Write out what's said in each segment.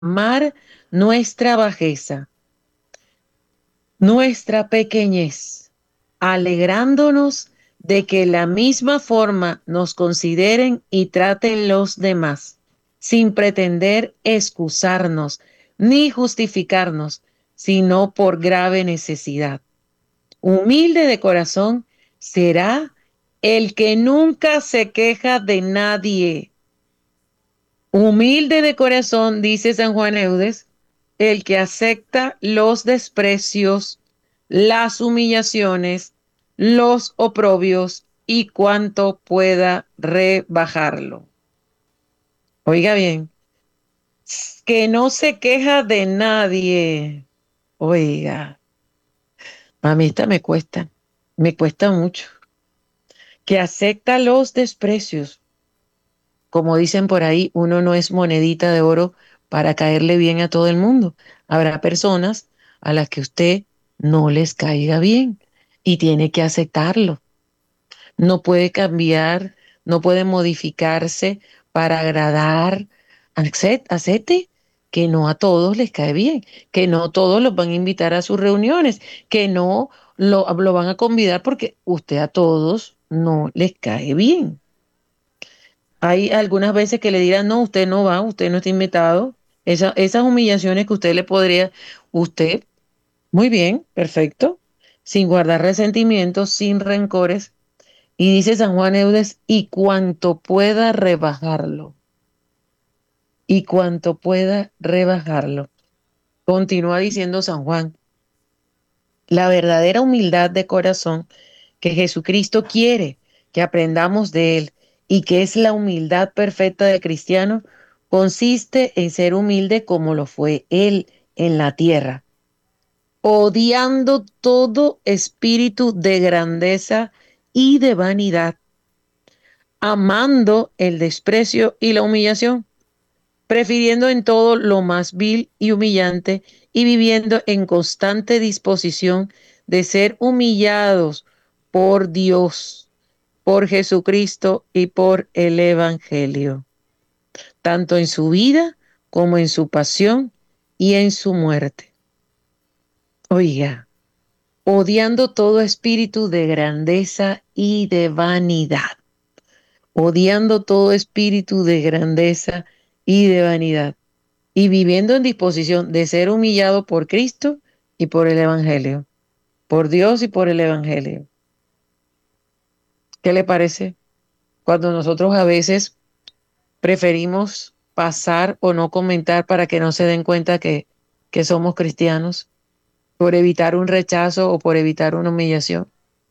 amar nuestra bajeza, nuestra pequeñez, alegrándonos de que la misma forma nos consideren y traten los demás, sin pretender excusarnos ni justificarnos, sino por grave necesidad. Humilde de corazón será el que nunca se queja de nadie. Humilde de corazón, dice San Juan Eudes, el que acepta los desprecios, las humillaciones, los oprobios y cuanto pueda rebajarlo. Oiga bien, que no se queja de nadie. Oiga, a mí esta me cuesta mucho. Que acepta los desprecios. Como dicen por ahí, uno no es monedita de oro para caerle bien a todo el mundo. Habrá personas a las que usted no les caiga bien y tiene que aceptarlo. No puede cambiar, no puede modificarse para agradar. Acepte que no a todos les cae bien, que no todos los van a invitar a sus reuniones, que no lo van a convidar porque usted a todos no les cae bien. Hay algunas veces que le dirán, no, usted no va, usted no está invitado. Esas humillaciones que usted le podría, usted, muy bien, perfecto, sin guardar resentimientos, sin rencores. Y dice San Juan Eudes, y cuanto pueda rebajarlo, y cuanto pueda rebajarlo. Continúa diciendo San Juan, la verdadera humildad de corazón que Jesucristo quiere que aprendamos de él y que es la humildad perfecta del cristiano, consiste en ser humilde como lo fue él en la tierra, odiando todo espíritu de grandeza y de vanidad, amando el desprecio y la humillación, prefiriendo en todo lo más vil y humillante y viviendo en constante disposición de ser humillados por Dios, por Jesucristo y por el Evangelio, tanto en su vida como en su pasión y en su muerte. Oiga, odiando todo espíritu de grandeza y de vanidad, odiando todo espíritu de grandeza y de vanidad, y viviendo en disposición de ser humillado por Cristo y por el Evangelio, por Dios y por el Evangelio. ¿Qué le parece? Cuando nosotros a veces preferimos pasar o no comentar para que no se den cuenta que somos cristianos, por evitar un rechazo o por evitar una humillación.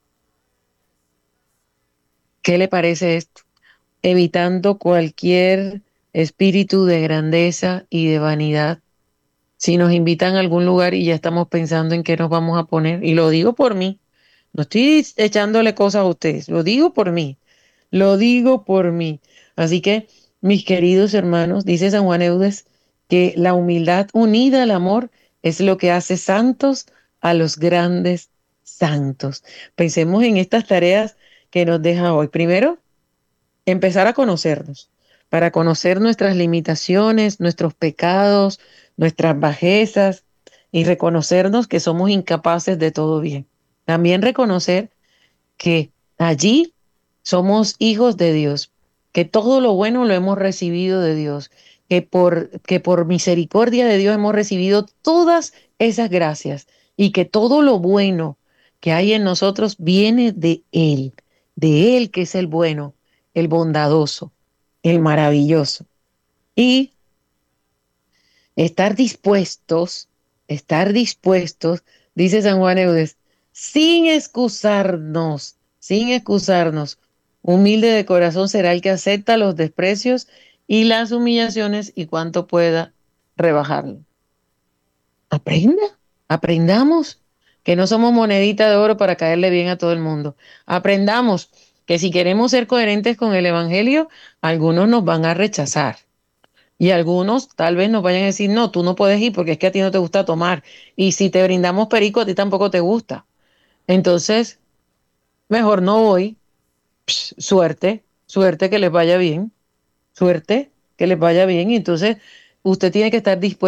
¿Qué le parece esto? Evitando cualquier espíritu de grandeza y de vanidad. Si nos invitan a algún lugar y ya estamos pensando en qué nos vamos a poner, y lo digo por mí, no estoy echándole cosas a ustedes, lo digo por mí, lo digo por mí. Así que, mis queridos hermanos, dice San Juan Eudes que la humildad unida al amor es lo que hace santos a los grandes santos. Pensemos en estas tareas que nos deja hoy. Primero, empezar a conocernos, para conocer nuestras limitaciones, nuestros pecados, nuestras bajezas y reconocernos que somos incapaces de todo bien. También reconocer que allí somos hijos de Dios, que todo lo bueno lo hemos recibido de Dios, que por misericordia de Dios hemos recibido todas esas gracias y que todo lo bueno que hay en nosotros viene de Él que es el bueno, el bondadoso, el maravilloso. Y estar dispuestos, dice San Juan Eudes, sin excusarnos. Humilde de corazón será el que acepta los desprecios y las humillaciones y cuanto pueda rebajarlo. Aprenda, aprendamos que no somos monedita de oro para caerle bien a todo el mundo. Aprendamos que si queremos ser coherentes con el Evangelio, algunos nos van a rechazar. Y algunos tal vez nos vayan a decir, no, tú no puedes ir porque es que a ti no te gusta tomar. Y si te brindamos perico, a ti tampoco te gusta. Entonces, mejor no voy. Suerte, suerte que les vaya bien. Suerte que les vaya bien. Y entonces Usted tiene que estar dispuesto